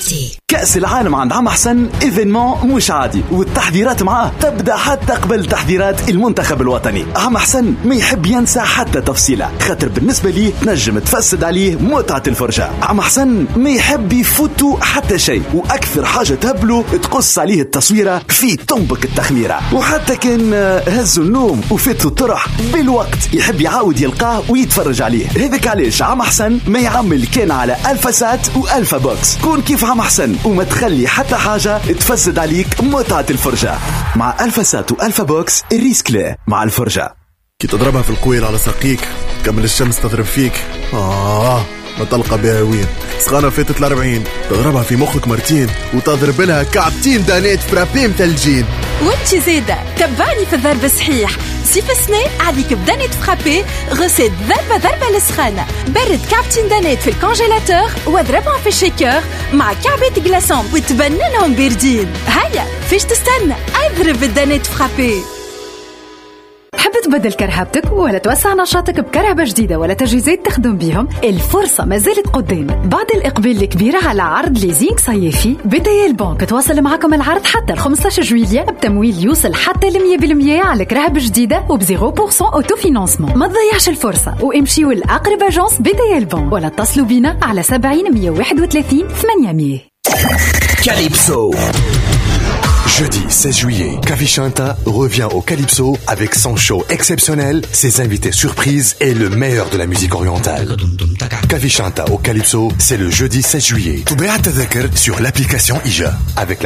كأس العالم عند عم حسن إيفينمون مش عادي، والتحضيرات معاه تبدأ حتى قبل تحضيرات المنتخب الوطني. عم حسن ما يحب ينسى حتى تفصيلة، خاطر بالنسبة لي تنجم تفسد عليه متعة الفرجة. عم حسن ما يحب يفوتوا حتى شيء، وأكثر حاجة تهبله تقص عليه التصويرة في تنبك التخميرة. وحتى كان هزوا النوم وفاتوا الطرح بالوقت يحب يعاود يلقاه ويتفرج عليه. هذاك علاش عم حسن ما يعمل كان على ألفا سات وألفا بوكس. كون كيف عم حسن وما تخلي حتى حاجة تفسد عليك متعة الفرجة. مع ألفا سات وألفا بوكس الريسك لا مع الفرجة. كي تضربها في القويل على ساقيك كمل الشمس تضرب فيك ما تلقى بها وين سخانة فاتت 40 تضربها في مخك مرتين وتضرب لها كعبتين دانيت فرابي متلجين. وانت زيادة تبعني في الضرب صحيح سيف سناء عليك بدانيت فرابي غسيت ضربة للسخانة. برد كعبتين دانيت في الكونجيلاتور واضربهم في الشيكر مع كعبة جلاسون وتبننهم باردين. هيا فيش تستنى اضرب الدانيت فرابي. تحب تبدل كرهبتك ولا توسع نشاطك بكرهبة جديدة ولا تجهيزات تخدم بيهم؟ الفرصة ما زالت قدامك بعد الإقبال الكبير على عرض ليزينغ صيفي. بداية البنك تواصل معكم العرض حتى 15 جويلية بتمويل يوصل حتى 100% على كرهبة جديدة وب 0% أوتو فينانسمون. ما تضيعش الفرصة وامشيوا لأقرب أجانس بداية البنك ولا اتصلوا بينا على 70 131 800. Calypso. Jeudi 16 juillet, Kavishanta revient au Calypso avec son show exceptionnel, ses invités surprises et le meilleur de la musique orientale. Kavishanta au Calypso, c'est le jeudi 16 juillet. Tout bien à sur l'application IJA avec